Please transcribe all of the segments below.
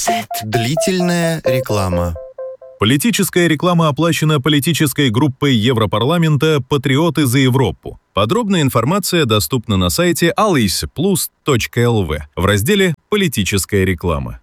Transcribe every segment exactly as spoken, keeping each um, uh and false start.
Длительная реклама. Политическая реклама оплачена политической группой Европарламента «Патриоты за Европу». Подробная информация доступна на сайте alysplus точка эл ви в разделе «Политическая реклама».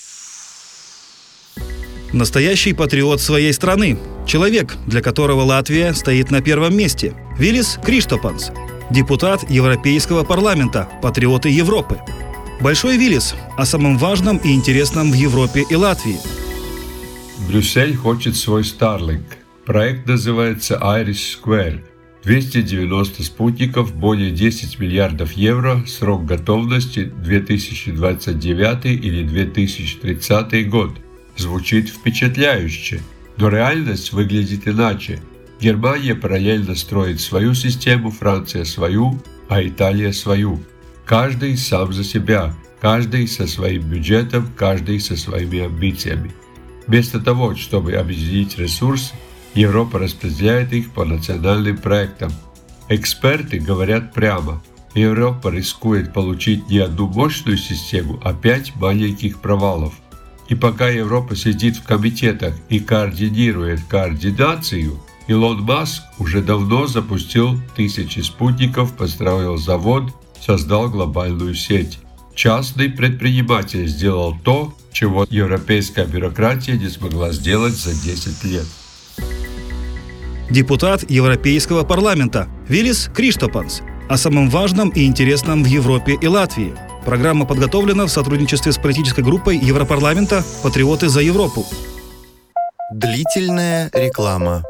Настоящий патриот своей страны. Человек, для которого Латвия стоит на первом месте. Вилис Криштопанс. Депутат Европейского парламента. Патриоты Европы. Большой Вилис о самом важном и интересном в Европе и Латвии. Брюссель хочет свой Starlink. Проект называется Irish Square. двести девяносто спутников, более десять миллиардов евро, срок готовности две тысячи двадцать девятый или две тысячи тридцатый год. Звучит впечатляюще, но реальность выглядит иначе. Германия параллельно строит свою систему, Франция свою, а Италия свою. Каждый сам за себя, каждый со своим бюджетом, каждый со своими амбициями. Вместо того, чтобы объединить ресурсы, Европа распределяет их по национальным проектам. Эксперты говорят прямо: Европа рискует получить не одну мощную систему, а пять маленьких провалов. И пока Европа сидит в комитетах и координирует координацию, Илон Маск уже давно запустил тысячи спутников, построил завод, создал глобальную сеть. Частный предприниматель сделал то, чего европейская бюрократия не смогла сделать за десять лет. Депутат Европейского парламента Вилис Криштопанс о самом важном и интересном в Европе и Латвии. Программа подготовлена в сотрудничестве с политической группой Европарламента «Патриоты за Европу». Длительная реклама.